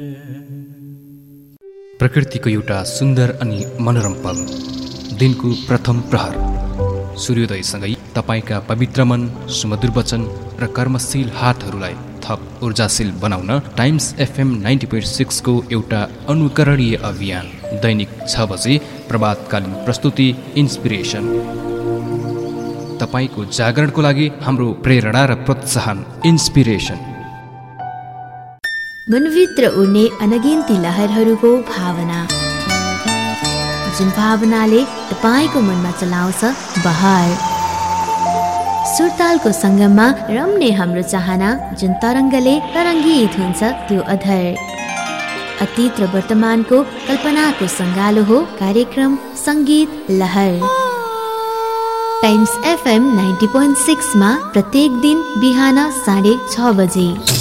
प्रकृतिको एउटा सुन्दर अनि मनोरम पल, दिनको प्रथम प्रहर, सूर्योदयसँगै तपाईँका पवित्र मन, सुमधुर वचन र कर्मशील हातहरूलाई थप ऊर्जाशील बनाउन टाइम्स FM 90.6 को एउटा अनुकरणीय अभियान दैनिक 6 बजे प्रभातकालीन प्रस्तुति इन्स्पिरेसन। तपाईँको जागरणको लागि हाम्रो प्रेरणा र प्रोत्साहन इन्स्पिरेसन। मनभित्र उड्ने अनगिन्ती लहरहरूको भावना, जुन भावनाले तपाईँको मनमा चलाउँछ बहार। सुरतालको सङ्गममा रम्ने हाम्रो चाहना, जुन तरङ्गले तरङ्गित हुन्छ त्यो अधर। अतीत र वर्तमानको कल्पनाको सङ्गालो हो कार्यक्रम सङ्गीत लहर। टाइम्स FM 90.6 मा प्रत्येक दिन बिहान 6:30 बजे।